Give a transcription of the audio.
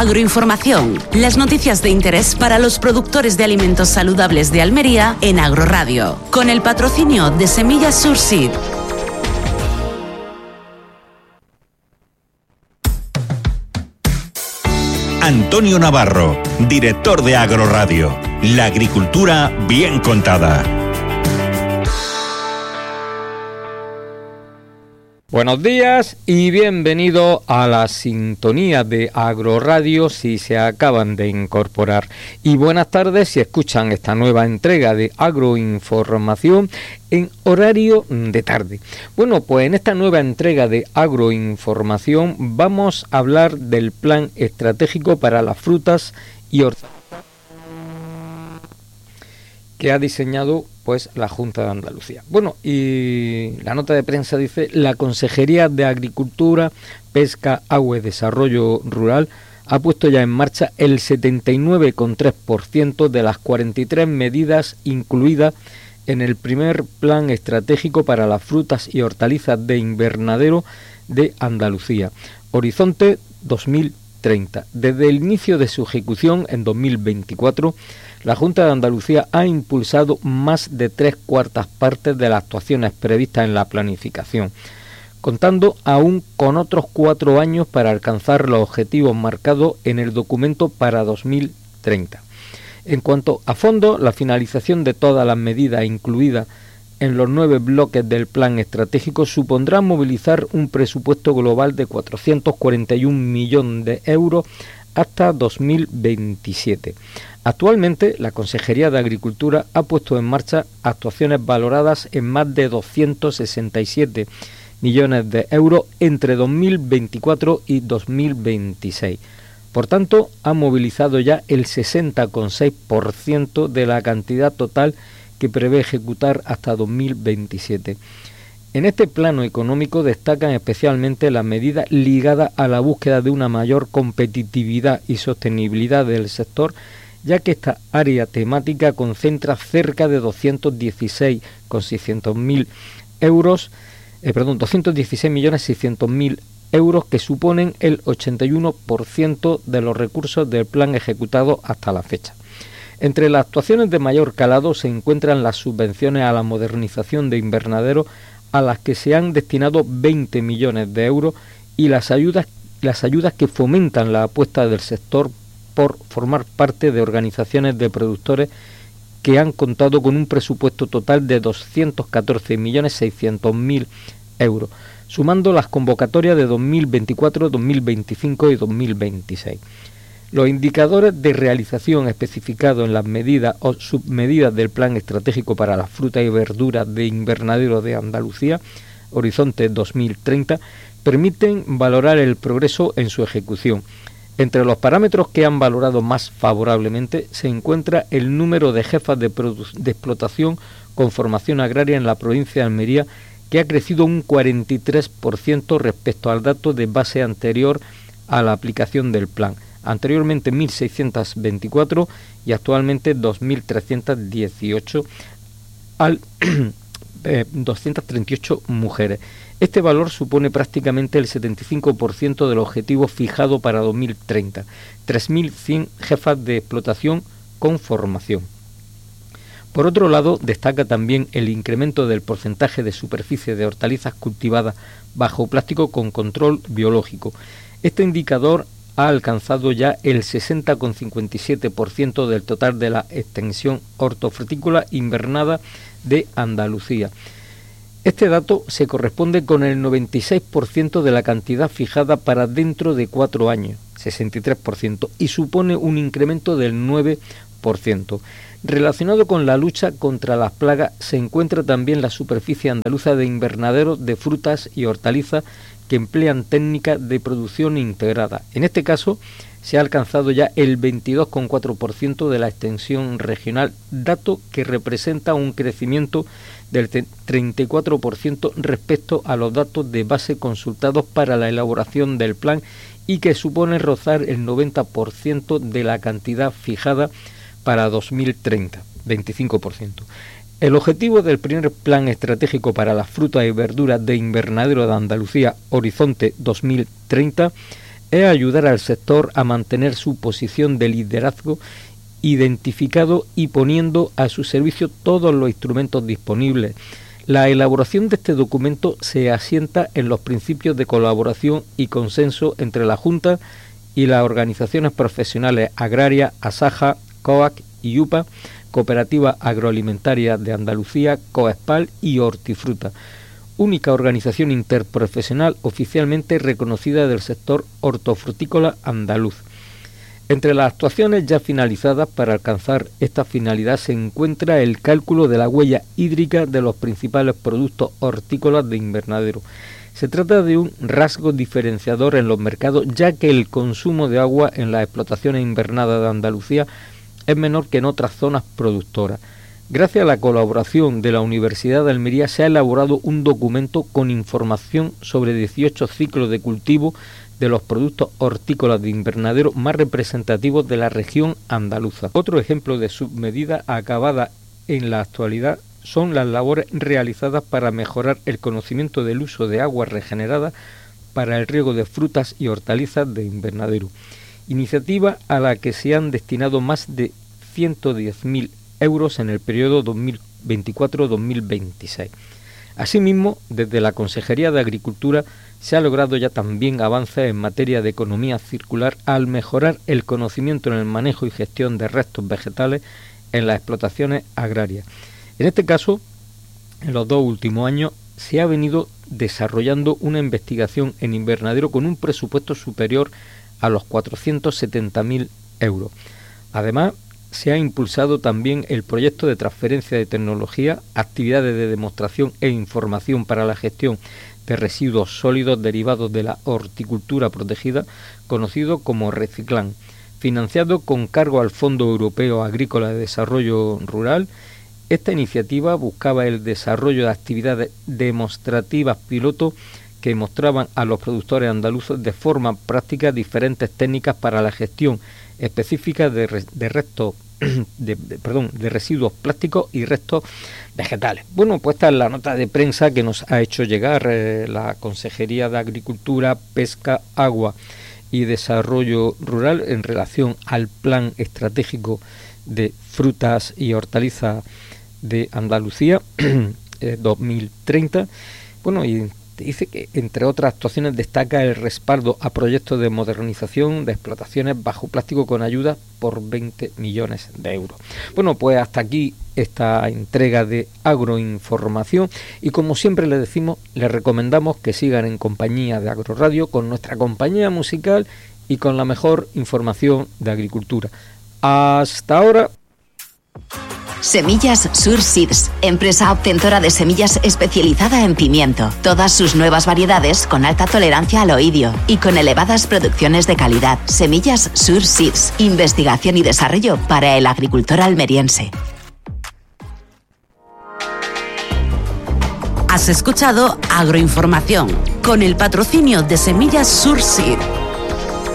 Agroinformación, las noticias de interés para los productores de alimentos saludables de Almería en Agroradio, con el patrocinio de Semillas Surseed. Antonio Navarro, director de Agroradio. La agricultura bien contada. Buenos días y bienvenido a la sintonía de Agroradio si se acaban de incorporar. Y buenas tardes si escuchan esta nueva entrega de Agroinformación en horario de tarde. Bueno, pues en esta nueva entrega de Agroinformación vamos a hablar del Plan Estratégico para las Frutas y Hortalizas que ha diseñado pues la Junta de Andalucía. Bueno, y la nota de prensa dice: la Consejería de Agricultura, Pesca, Agua y Desarrollo Rural ha puesto ya en marcha el 79,3% de las 43 medidas incluidas en el primer Plan Estratégico para las Frutas y Hortalizas de Invernadero de Andalucía, Horizonte 2030. Desde el inicio de su ejecución en 2024, la Junta de Andalucía ha impulsado más de 3/4 partes de las actuaciones previstas en la planificación, contando aún con otros 4 años para alcanzar los objetivos marcados en el documento para 2030. En cuanto a fondos, la finalización de todas las medidas incluidas en los 9 bloques del plan estratégico supondrá movilizar un presupuesto global de 441 millones de euros hasta 2027. Actualmente, la Consejería de Agricultura ha puesto en marcha actuaciones valoradas en más de 267 millones de euros entre 2024 y 2026. Por tanto, ha movilizado ya el 60,6% de la cantidad total que prevé ejecutar hasta 2027. En este plano económico destacan especialmente las medidas ligadas a la búsqueda de una mayor competitividad y sostenibilidad del sector, ya que esta área temática concentra cerca de 216.600.000 euros, 216.600.000 euros, que suponen el 81% de los recursos del plan ejecutado hasta la fecha. Entre las actuaciones de mayor calado se encuentran las subvenciones a la modernización de invernaderos, a las que se han destinado 20 millones de euros, y las ayudas que fomentan la apuesta del sector por formar parte de organizaciones de productores, que han contado con un presupuesto total de 214.600.000 euros, sumando las convocatorias de 2024, 2025 y 2026. Los indicadores de realización especificados en las medidas o submedidas del Plan Estratégico para las Frutas y Verduras de Invernadero de Andalucía, Horizonte 2030, permiten valorar el progreso en su ejecución. Entre los parámetros que han valorado más favorablemente se encuentra el número de jefas de explotación con formación agraria en la provincia de Almería, que ha crecido un 43% respecto al dato de base anterior a la aplicación del plan. Anteriormente 1.624 y actualmente 2.318 al 238 mujeres. Este valor supone prácticamente el 75% del objetivo fijado para 2030, 3.100 jefas de explotación con formación. Por otro lado, destaca también el incremento del porcentaje de superficie de hortalizas cultivadas bajo plástico con control biológico. Este indicador ha alcanzado ya el 60,57% del total de la extensión hortofrutícola invernada de Andalucía. Este dato se corresponde con el 96% de la cantidad fijada para dentro de 4 años, 63%, y supone un incremento del 9%. Relacionado con la lucha contra las plagas se encuentra también la superficie andaluza de invernaderos de frutas y hortalizas que emplean técnicas de producción integrada. En este caso se ha alcanzado ya el 22,4% de la extensión regional, dato que representa un crecimiento del 34% respecto a los datos de base consultados para la elaboración del plan, y que supone rozar el 90% de la cantidad fijada para 2030, 25%. El objetivo del primer plan estratégico para las frutas y verduras de invernadero de Andalucía, Horizonte 2030, es ayudar al sector a mantener su posición de liderazgo, identificado y poniendo a su servicio todos los instrumentos disponibles. La elaboración de este documento se asienta en los principios de colaboración y consenso entre la Junta y las organizaciones profesionales agrarias ASAJA, COAC y UPA, Cooperativa Agroalimentaria de Andalucía, COESPAL y Hortifruta, única organización interprofesional oficialmente reconocida del sector hortofrutícola andaluz. Entre las actuaciones ya finalizadas para alcanzar esta finalidad se encuentra el cálculo de la huella hídrica de los principales productos hortícolas de invernadero. Se trata de un rasgo diferenciador en los mercados, ya que el consumo de agua en las explotaciones invernadas de Andalucía es menor que en otras zonas productoras. Gracias a la colaboración de la Universidad de Almería se ha elaborado un documento con información sobre 18 ciclos de cultivo de los productos hortícolas de invernadero más representativos de la región andaluza. Otro ejemplo de submedida acabada en la actualidad son las labores realizadas para mejorar el conocimiento del uso de agua regenerada para el riego de frutas y hortalizas de invernadero, iniciativa a la que se han destinado más de 110.000 euros en el periodo 2024-2026. Asimismo, desde la Consejería de Agricultura se ha logrado ya también avances en materia de economía circular al mejorar el conocimiento en el manejo y gestión de restos vegetales en las explotaciones agrarias. En este caso, en los 2 últimos años se ha venido desarrollando una investigación en invernadero con un presupuesto superior a los 470.000 euros. Además, se ha impulsado también el proyecto de transferencia de tecnología, actividades de demostración e información para la gestión de residuos sólidos derivados de la horticultura protegida, conocido como Reciclan, financiado con cargo al Fondo Europeo Agrícola de Desarrollo Rural. Esta iniciativa buscaba el desarrollo de actividades demostrativas piloto que mostraban a los productores andaluces de forma práctica diferentes técnicas para la gestión específica de residuos plásticos y restos vegetales. Bueno, pues esta es la nota de prensa que nos ha hecho llegar la Consejería de Agricultura, Pesca, Agua y Desarrollo Rural en relación al Plan Estratégico de Frutas y Hortalizas de Andalucía 2030. Bueno, y dice que entre otras actuaciones destaca el respaldo a proyectos de modernización de explotaciones bajo plástico con ayuda por 20 millones de euros. Bueno, pues hasta aquí esta entrega de agroinformación y como siempre les decimos, les recomendamos que sigan en compañía de Agroradio con nuestra compañía musical y con la mejor información de agricultura. Hasta ahora. Semillas Sur Seeds, empresa obtentora de semillas especializada en pimiento. Todas sus nuevas variedades con alta tolerancia al oidio y con elevadas producciones de calidad. Semillas Sur Seeds, investigación y desarrollo para el agricultor almeriense. Has escuchado Agroinformación con el patrocinio de Semillas Sur Seed.